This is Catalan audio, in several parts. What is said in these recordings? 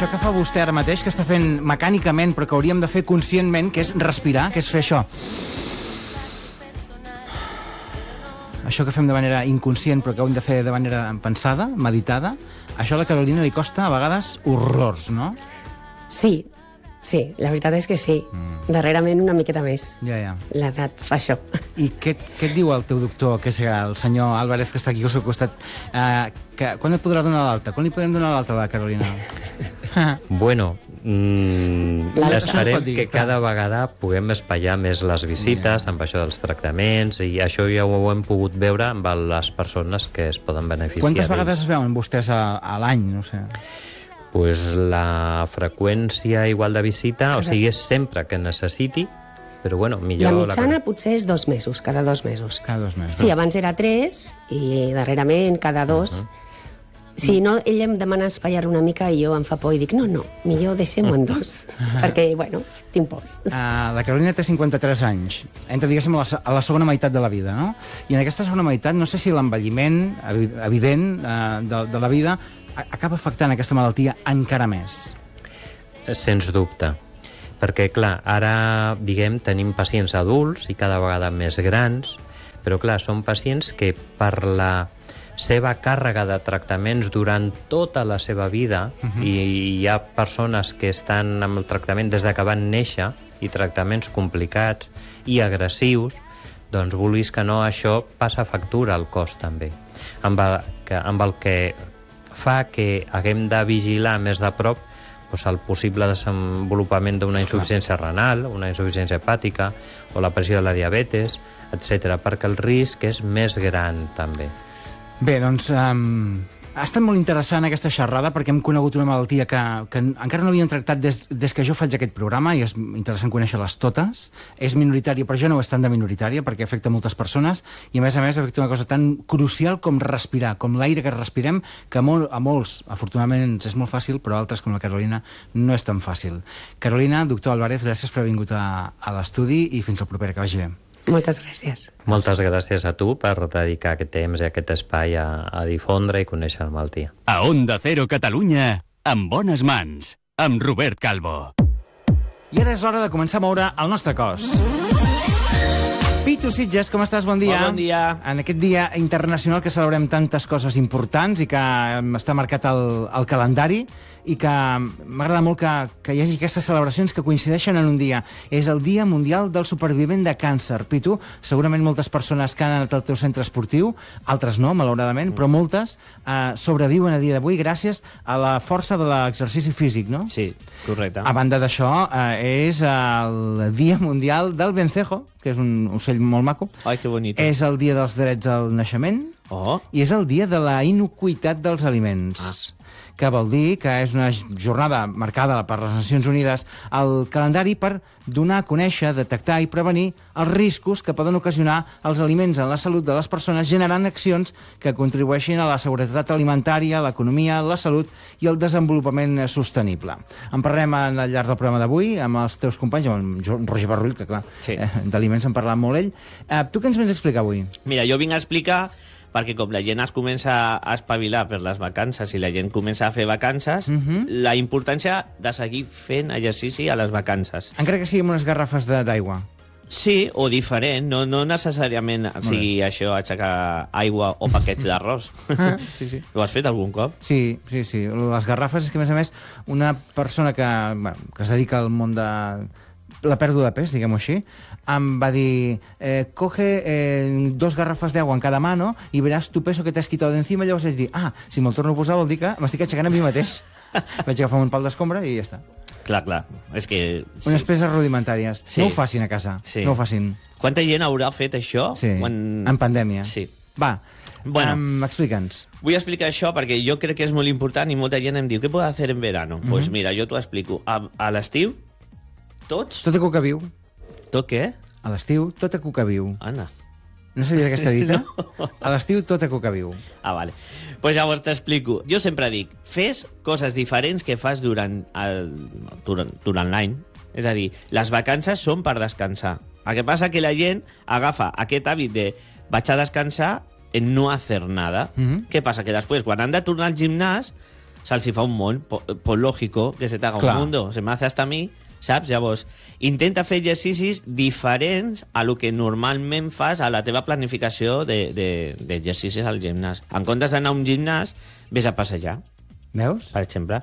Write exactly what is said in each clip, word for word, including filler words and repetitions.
això que fa vostè ara mateix, que està fent mecànicament, però que hauríem de fer conscientment, que és respirar, que és fer això. Això que fem de manera inconscient, però que hem de fer de manera pensada, meditada, això a la Carolina li costa a vegades horrors, no? Sí, sí, la veritat és que sí. Mm. Darrerament una miqueta més. Ja, ja. L'edat fa això. I què, què et diu el teu doctor, que és el senyor Álvarez, que està aquí al seu costat? Uh, que, quan et podrà donar l'alta? Quan li podem donar l'alta a la Carolina? Bueno, mm, esperem dir, que cada vegada puguem espaiar més les visites, yeah, amb això dels tractaments, i això ja ho hem pogut veure amb les persones que es poden beneficiar. Quantes vegades es veuen vostès a, a l'any? No sé. Pues la freqüència igual de visita, o sigui, és sempre que necessiti, però bueno, millor... La mitjana la... potser és dos mesos, cada dos mesos. Cada dos mesos. Sí, abans era tres, i darrerament cada dos. Uh -huh. Si no, ell em demana espaiar una mica i jo em fa por i dic, no, no, millor deixem-ho en dos, perquè, bueno, tinc pors. Uh, la Carolina té cinquanta-tres anys, entra, diguéssim, a la, a la segona meitat de la vida, no? I en aquesta segona meitat, no sé si l'envelliment evident uh, de, de la vida acaba afectant aquesta malaltia encara més. Sens dubte. Perquè, clar, ara, diguem, tenim pacients adults i cada vegada més grans, però, clar, són pacients que per la seva càrrega de tractaments durant tota la seva vida, uh-huh, i hi ha persones que estan amb el tractament des de que van néixer, i tractaments complicats i agressius, doncs, vulguis que no, això passa factura al cos, també. Amb el que, amb el que fa que haguem de vigilar més de prop doncs, el possible desenvolupament d'una insuficiència renal, una insuficiència hepàtica, o l'apressió de la diabetes, etcètera, perquè el risc és més gran, també. Bé, doncs, um, ha estat molt interessant aquesta xerrada perquè hem conegut una malaltia que, que encara no havíem tractat des, des que jo faig aquest programa, i és interessant conèixer-les totes. És minoritària, però ja no és tant de minoritària perquè afecta moltes persones, i a més a més afecta una cosa tan crucial com respirar, com l'aire que respirem, que a, mol, a molts, afortunadament, és molt fàcil, però altres, com la Carolina, no és tan fàcil. Carolina, doctor Álvarez, gràcies per haver vingut a, a l'estudi i fins al proper, que vagi bé. Moltes gràcies. Moltes gràcies a tu per dedicar aquest temps i aquest espai a, a difondre i conèixer la malaltia. A Onda Cero Catalunya, en bones mans, amb Robert Calvo. I ara és hora de començar a moure el nostre cos. Pitu Sitges, com estàs? Bon dia. Molt bon dia. En aquest dia internacional que celebrem tantes coses importants i que està marcat el, el calendari, i que m'agrada molt que, que hi hagi aquestes celebracions que coincideixen en un dia. És el Dia Mundial del Supervivent de Càncer. Pitu, segurament moltes persones que han anat al teu centre esportiu, altres no, malauradament, mm. però moltes eh, sobreviuen a dia d'avui gràcies a la força de l'exercici físic, no? Sí, correcte. A banda d'això, eh, és el Dia Mundial del Vencejo, que és un ocell molt maco. Ai, que bonito. És el dia dels drets al naixement. Oh. I és el dia de la inocuïtat dels aliments. Ah. Que vol dir que és una jornada marcada per les Nacions Unides al calendari per donar a conèixer, detectar i prevenir els riscos que poden ocasionar els aliments en la salut de les persones, generant accions que contribueixin a la seguretat alimentària, l'economia, la salut i el desenvolupament sostenible. En parlem al llarg del programa d'avui amb els teus companys, amb en Roger Barrull, que clar, sí. eh, d'aliments en parlat molt ell. Eh, tu què ens vens a explicar avui? Mira, jo vinc a explicar perquè com la gent es comença a espavilar per les vacances i la gent comença a fer vacances, uh -huh. la importància de seguir fent exercici a les vacances. Encara que sigui amb unes garrafes d'aigua. Sí, o diferent, no, no necessàriament sigui això, aixecar aigua o paquets d'arròs. Ah, sí, sí. Ho has fet algun cop? Sí, sí, sí. Les garrafes és que, a més a més, una persona que, bueno, que es dedica al món de la pèrdua de pes, diguem-ho així, em va dir, eh, coge eh, dos garrafes d'aigua en cada mano y verás tu peso que t'has quitado de encima. Llavors vaig dir, ah, si me'l torno a posar vol dir que m'estic aixecant a mi mateix. Vaig agafar un pal d'escombra i ja està. Clar, clar. És que... Sí. Unes peces rudimentàries. Sí. No ho facin a casa. Sí. No ho facin. Quanta gent haurà fet això? Sí, quan... en pandèmia. Sí. Va, bueno, um, explica'ns. Vull explicar això perquè jo crec que és molt important i molta gent em diu, què puc fer en verano? Doncs mm -hmm. pues mira, jo t'ho explico. A, a l'estiu, tots... Tot a cuca viu. Tot què? A l'estiu, tot a cuca viu. Anna. No sabies aquesta dita? No. A l'estiu, tot a cuca viu. Ah, vale. Doncs pues llavors t'explico. Jo sempre dic, fes coses diferents que fas durant el, durant, durant l'any. És a dir, les vacances són per descansar. El que passa que la gent agafa aquest hàbit de vaig a descansar en no hacer nada. Mm-hmm. Què passa? Que després, quan han de tornar al gimnàs, se'ls hi fa un món. Pues, pues lógico que se te haga Clar. un mundo. Se m'hace hasta a mi, saps? Llavors, intenta fer exercicis diferents a lo que normalment fas a la teva planificació d'exercicis de, de, al gimnàs. En comptes d'anar a un gimnàs, vés a passejar, Veus? per exemple.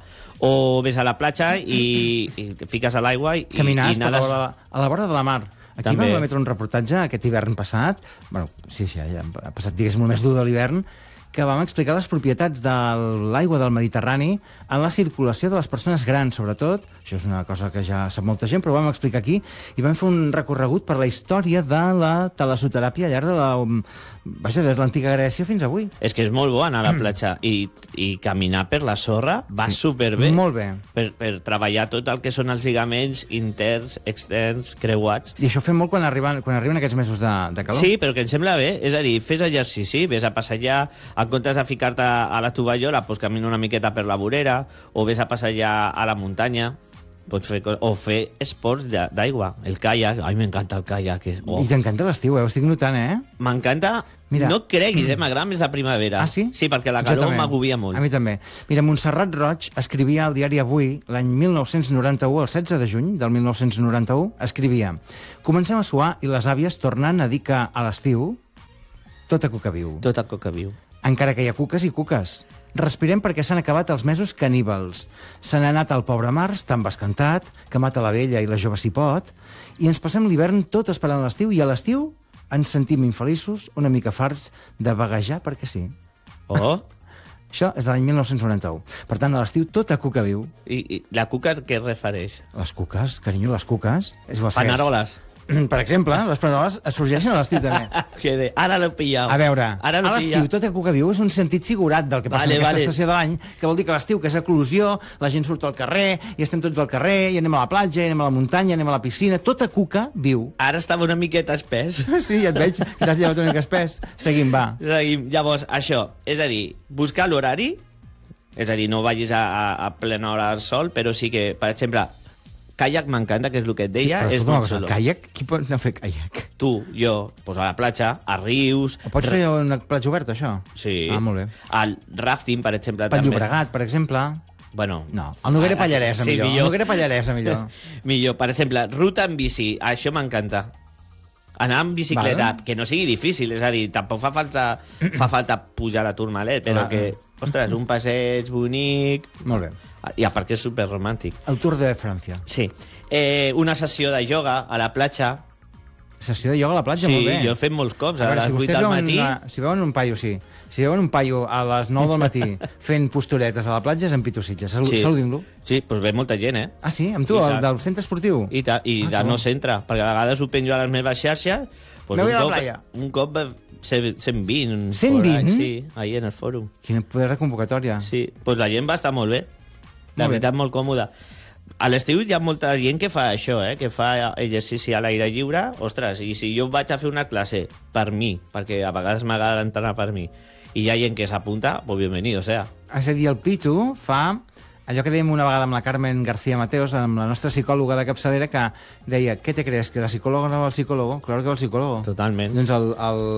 O vés a la platja i, i te fiques a l'aigua i, Caminars i per nades... la, a la vora de la mar. Aquí També. vam emetre un reportatge aquest hivern passat, bueno, sí, sí, ja ha passat, diguéssim, el més dur de l'hivern, que vam explicar les propietats de l'aigua del Mediterrani en la circulació de les persones grans, sobretot. Això és una cosa que ja sap molta gent, però ho vam explicar aquí, i vam fer un recorregut per la història de la talasoteràpia al llarg de la... Vaja, des de l'antiga Grècia fins avui. És que és molt bo anar a la platja i, i caminar per la sorra va Sí, superbé. molt bé. Per, per treballar tot el que són els lligaments interns, externs, creuats. I això ho fem molt quan arriben, quan arriben aquests mesos de, de calor. Sí, però que em sembla bé. És a dir, fes exercici, vés a passejar, en comptes de ficar-te a la tovallola, doncs camina una miqueta per la vorera, o vés a passejar a la muntanya, pots fer, co- o fer esports de- d'aigua. El caiac, ai, m'encanta el caiac. Oh. I t'encanta l'estiu, eh? Ho estic notant, eh? M'encanta... Mira. No creguis, eh? M'agrada més la primavera. Ah, sí? Sí, perquè la Jo calor també. m'agobia molt. A mi també. Mira, Montserrat Roig escrivia al diari Avui, l'any mil nou-cents noranta-u, el setze de juny del mil nou-cents noranta-u, escrivia: comencem a suar i les àvies tornen a dir que a l'estiu tot a cuca viu. Tot el coca viu. Encara que hi ha cuques i cuques. Respirem perquè s'han acabat els mesos caníbals. Se n'ha anat el pobre març, tan bescantat, que mata la vella i la jove si pot, i ens passem l'hivern tot esperant l'estiu, i a l'estiu ens sentim infeliços, una mica farts de vaguejar perquè sí. Oh, Això és de l'any mil nou-cents noranta-u. Per tant, a l'estiu tot a cuca viu. i, i la cuca què es refereix? Les cuques, carinyo, les cuques... És la Paneroles. Per exemple, les paneroles sorgeixen a l'estiu també. Que de, ara l'he pillat. A veure, ara a l'he l'estiu pillat. tot a cuca viu és un sentit figurat del que passa Vale, en aquesta vale. estació de l'any, que vol dir que a l'estiu, que és eclosió, la gent surt al carrer, i estem tots al carrer, i anem a la platja, i anem a la muntanya, anem a la piscina, tot a cuca viu. Ara estava una miqueta espès. Sí, ja et veig, que t'has llevat una mica espès. Seguim, va. Seguim. Llavors, això, és a dir, buscar l'horari, és a dir, no vagis a, a, a plena hora al sol, però sí que, per exemple, caiac m'encanta, que és el que et deia, Però és escolta una molt cosa, xulo. caiac? Qui pot anar a fer caiac? Tu, jo, pues a la platja, a rius... Ho pots fer a una platja oberta, això? Sí. Ah, molt bé. Al rafting, per exemple, Pel també. Llobregat, per exemple... Bueno... No, el Noguera Ah, Pallarès, sí, millor. millor. El Noguera Pallarès, millor. Millor, per exemple, ruta en bici, això m'encanta. Anar amb bicicleta, Val. que no sigui difícil, és a dir, tampoc fa falta, fa falta pujar a Tourmalet, però Clar. que, ostres, un passeig bonic, Molt bé. i a part que és superromàntic. El Tour de França. Sí. Eh, una sessió de ioga a la platja. Sessió de ioga a la platja, Sí, molt bé. jo he fet molts cops, A a, veure, les si vuit vostès del veuen, matí. una, si veuen un paio, sí. Si veuen un paio a les nou del matí fent posturetes a la platja, és en Pitu Sitges. Salu Sí. Saludin-lo. Sí, doncs ve molta gent, eh? Ah, sí? Amb tu, I el tant. del centre esportiu? I, ta, i Ah, de que no bo. centre, perquè a vegades ho penjo a les meves xarxes. Doncs Me voy un a la cop, playa. Un cop va ser cent vint. cent por ahí, vint? Sí, ahí en el fòrum. Quin poder de convocatòria. Sí, doncs la gent va estar molt bé. La Molt bé. veritat, molt còmoda. A l'estiu hi ha molta gent que fa això, eh? Que fa exercici a l'aire lliure. Ostres, i si jo vaig a fer una classe per mi, perquè a vegades m'agrada entrenar per mi, i hi ha gent que s'apunta, pues bienvenido, o sea. És a dir, el Pitu fa allò que dèiem una vegada amb la Carmen García Mateos, amb la nostra psicòloga de capçalera, que deia, què te crees, que la psicòloga no va al psicòlogo? Claro que va al psicòlogo. Totalment. Doncs el,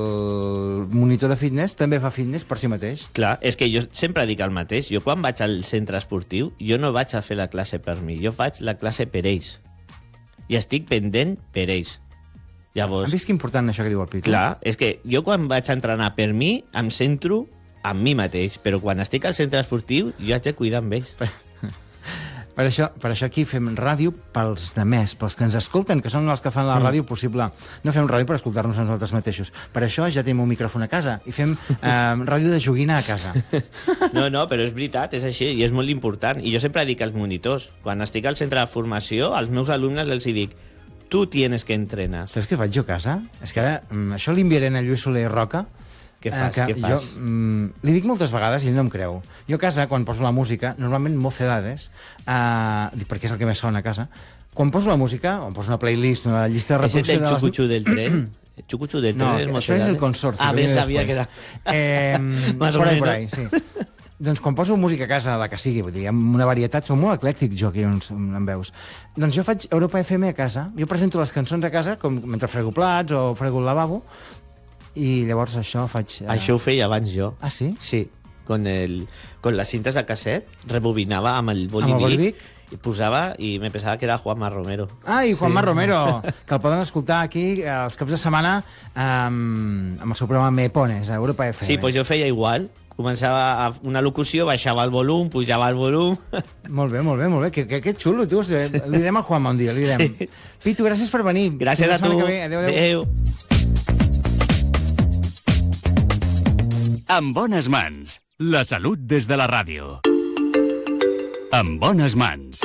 el monitor de fitness també fa fitness per si mateix. Clar, és que jo sempre dic el mateix. Jo quan vaig al centre esportiu, jo no vaig a fer la classe per mi, jo faig la classe per ells. I estic pendent per ells. Llavors, Has vist que important això que diu el Pitu? clar, és que jo quan vaig a entrenar per mi, em centro en mi mateix, però quan estic al centre esportiu, jo haig de cuidar amb ells. Per això, per això aquí fem ràdio pels demés, pels que ens escolten, que són els que fan la ràdio possible. No fem ràdio per escoltar-nos a nosaltres mateixos. Per això ja tenim un micròfon a casa i fem eh, ràdio de joguina a casa. No, no, però és veritat, és així, i és molt important. I jo sempre dic als monitors, quan estic al centre de formació, als meus alumnes els hi dic, tu tienes que entrenar. Saps què faig jo a casa? És que ara, mm, això li enviaré a Lluís Soler Roca. Què fas, que què fas? Jo, mm, li dic moltes vegades i ell no em creu. Jo a casa, quan poso la música, normalment mocedades, eh, dic perquè és el que més sona a casa, quan poso la música, o em poso una playlist, una llista de És el reproducció... del de les- xucuchu del tren? El xucuchu del tren No, és molt això és el sedant, eh? consorci. Ah, que bé, viene sabia que después. era... Eh, Más o por ahí, menos. por ahí, sí. Doncs quan poso música a casa, la que sigui, vull dir, amb una varietat, som molt eclèctic jo aquí on, on em veus. Doncs jo faig Europa F M a casa, jo presento les cançons a casa com mentre frego plats o frego el lavabo, i llavors això faig... Eh... Això ho feia abans jo. Ah, sí? Sí. con, el, con las cintas de casset, rebobinava amb el Amb el bolivic, bolivic? i posava, i me pensava que era Juanma Romero. Ah, i Juanma sí. Romero, que el poden escoltar aquí eh, els caps de setmana eh, amb el seu programa Me Pones, a Europa F M. Sí, doncs jo feia igual. Començava a una locució, baixava el volum, pujava el volum... Molt bé, molt bé, molt bé. Que, que, que xulo, tu. Li direm a Juanma un dia, li direm. Sí. Pitu, gràcies per venir. Gràcies a tu. Adéu, adéu. Adéu. En bones mans, la salut des de la ràdio. En bones mans.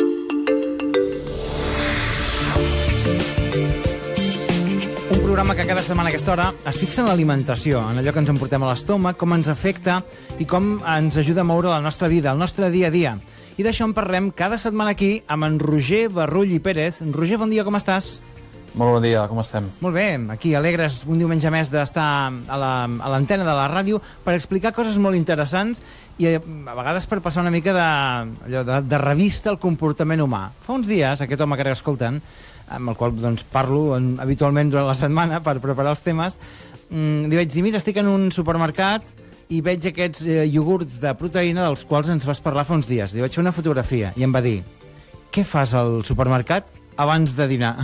Un programa que cada setmana a aquesta hora es fixa en l'alimentació, en allò que ens emportem a l'estómac, com ens afecta i com ens ajuda a moure la nostra vida, el nostre dia a dia. I d'això en parlem cada setmana aquí amb en Roger Barrull i Pérez. Roger, bon dia, com estàs? Molt bon dia, com estem? Molt bé, aquí alegres un diumenge més d'estar a l'antena la, de la ràdio per explicar coses molt interessants i a vegades per passar una mica de, allò, de, de revista al comportament humà. Fa uns dies, aquest home que ara escolten, amb el qual doncs, parlo en, habitualment durant la setmana per preparar els temes, mmm, li vaig dir, mira, estic en un supermercat i veig aquests eh, iogurts de proteïna dels quals ens vas parlar fa uns dies. Li vaig fer una fotografia i em va dir, què fas al supermercat abans de dinar?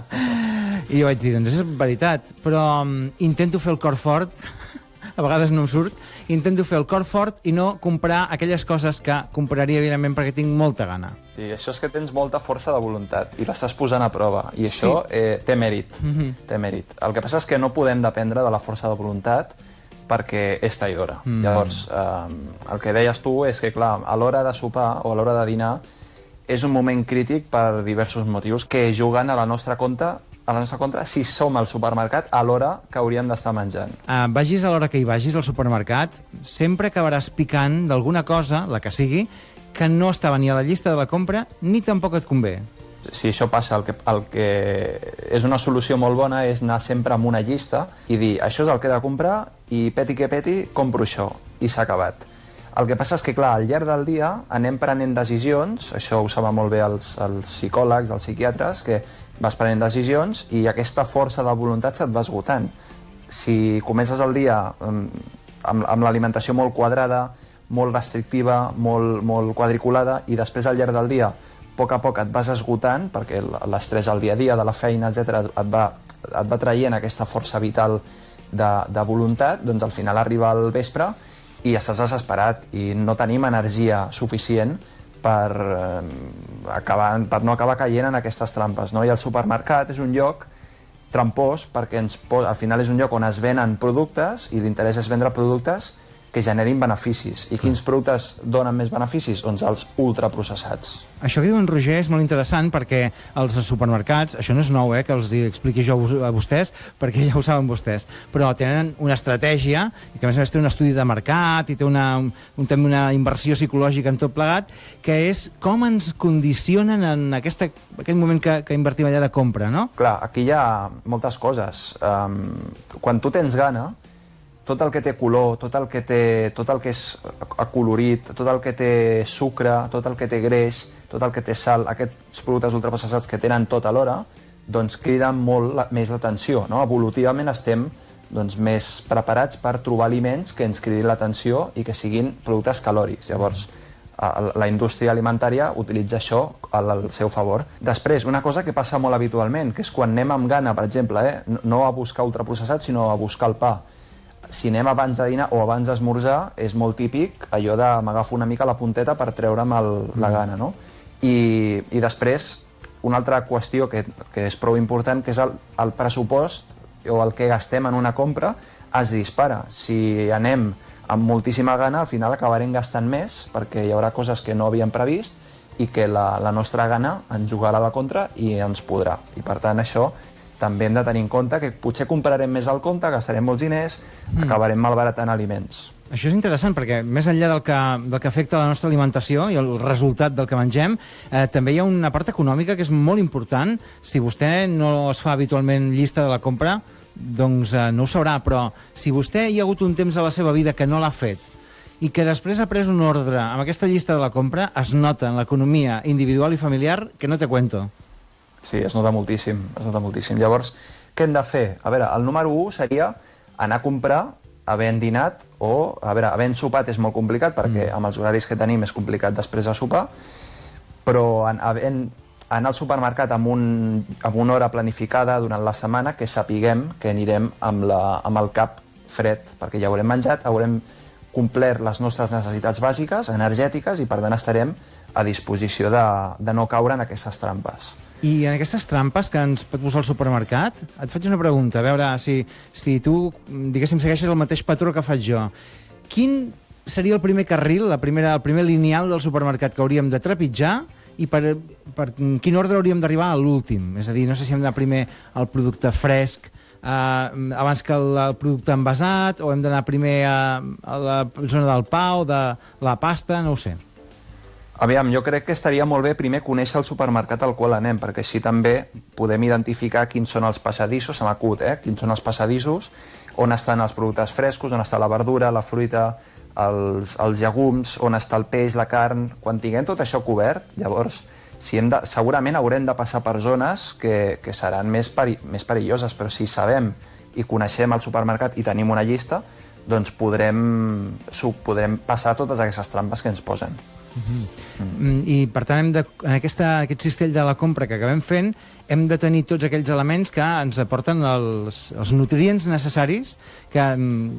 I jo vaig dir, doncs és veritat, però um, intento fer el cor fort, a vegades no em surt, intento fer el cor fort i no comprar aquelles coses que compraria, evidentment, perquè tinc molta gana. Sí, això és que tens molta força de voluntat i l'estàs posant a prova, i això sí. eh, té mèrit, mm-hmm. té mèrit. El que passa és que no podem dependre de la força de voluntat perquè és traïdora. Mm. Llavors, eh, el que deies tu és que, clar, a l'hora de sopar o a l'hora de dinar és un moment crític per diversos motius que juguen a la nostra contra, a la nostra contra si som al supermercat a l'hora que hauríem d'estar menjant. Uh, vagis a l'hora que hi vagis al supermercat, sempre acabaràs picant d'alguna cosa, la que sigui, que no estava ni a la llista de la compra ni tampoc et convé. Si això passa, el que, el que és una solució molt bona és anar sempre amb una llista i dir, això és el que he de comprar i peti que peti, compro això, i s'ha acabat. El que passa és que, clar, al llarg del dia anem prenent decisions, això ho saben molt bé els, els psicòlegs, els psiquiatres, que vas prenent decisions i aquesta força de voluntat se't va esgotant. Si comences el dia amb, amb l'alimentació molt quadrada, molt restrictiva, molt, molt quadriculada, i després al llarg del dia, a poc a poc et vas esgotant, perquè l'estrès al dia a dia, de la feina, etcètera, et va, et va traient aquesta força vital de, de voluntat, doncs al final arriba al vespre i estàs desesperat i no tenim energia suficient per, eh, acabar, per no acabar caient en aquestes trampes, no? I el supermercat és un lloc trampós perquè ens pot, al final és un lloc on es venen productes i l'interès és vendre productes que generin beneficis. I quins productes donen més beneficis? Doncs els ultraprocessats. Això que diu en Roger és molt interessant perquè els supermercats, això no és nou, eh, que els expliqui jo a vostès, perquè ja ho saben vostès, però tenen una estratègia, i que a més a més té un estudi de mercat i té una, un, també una inversió psicològica en tot plegat, que és com ens condicionen en aquesta, aquest moment que, que invertim allà de compra, no? Clar, aquí hi ha moltes coses. Um, quan tu tens gana, tot el que té color, tot el que, té, tot el que és acolorit, tot el que té sucre, tot el que té greix, tot el que té sal, aquests productes ultraprocessats que tenen tot alhora, doncs criden molt la, més l'atenció, no? Evolutivament estem doncs, més preparats per trobar aliments que ens cridin l'atenció i que siguin productes calòrics. Llavors, la indústria alimentària utilitza això al seu favor. Després, una cosa que passa molt habitualment, que és quan anem amb gana, per exemple, eh, no a buscar ultraprocessats, sinó a buscar el pa. Si anem abans de dinar o abans d'esmorzar, és molt típic allò de m'agafo una mica la punteta per treure'm el, la gana, no? I, i després, una altra qüestió que, que és prou important, que és el, el pressupost o el que gastem en una compra es dispara. Si anem amb moltíssima gana, al final acabarem gastant més perquè hi haurà coses que no havíem previst i que la, la nostra gana ens jugarà a la contra i ens podrà. I per tant això també hem de tenir en compte que potser comprarem més al compte, gastarem molts diners, mm. acabarem malbaratant aliments. Això és interessant perquè més enllà del que, del que afecta la nostra alimentació i el resultat del que mengem, eh, també hi ha una part econòmica que és molt important. Si vostè no es fa habitualment llista de la compra, doncs eh, no ho sabrà, però si vostè hi ha hagut un temps a la seva vida que no l'ha fet i que després ha pres un ordre amb aquesta llista de la compra, es nota en l'economia individual i familiar que no te cuento. Sí, es nota moltíssim, es nota moltíssim. Llavors, què hem de fer? A veure, el número u seria anar a comprar, havent dinat, o, a veure, havent sopat és molt complicat, perquè amb els horaris que tenim és complicat després de sopar, però en, havent, anar al supermercat amb, un, amb una hora planificada durant la setmana, que sapiguem que anirem amb, la, amb el cap fred, perquè ja haurem menjat, haurem complert les nostres necessitats bàsiques, energètiques, i per tant estarem a disposició de, de no caure en aquestes trampes. I en aquestes trampes que ens pot posar al supermercat, et faig una pregunta, a veure si, si tu, diguéssim, segueixes el mateix patró que faig jo. Quin seria el primer carril, la primera, el primer lineal del supermercat que hauríem de trepitjar i per, per quin ordre hauríem d'arribar a l'últim? És a dir, no sé si hem d'anar primer al producte fresc eh, abans que el, el producte envasat, o hem d'anar primer a, a la zona del pa o de la pasta, no ho sé. Aviam, jo crec que estaria molt bé primer conèixer el supermercat al qual anem, perquè així també podem identificar quins són els passadissos, se m'acut, eh? Quins són els passadissos, on estan els productes frescos, on està la verdura, la fruita, els, els llegums, on està el peix, la carn. Quan tinguem tot això cobert, llavors si hem de, segurament haurem de passar per zones que, que seran més, peri, més perilloses, però si sabem i coneixem el supermercat i tenim una llista, doncs podrem, podrem passar totes aquestes trampes que ens posen. Uh-huh. Mm. I per tant, hem de, en aquesta, aquest cistell de la compra que acabem fent, hem de tenir tots aquells elements que ens aporten els, els nutrients necessaris que,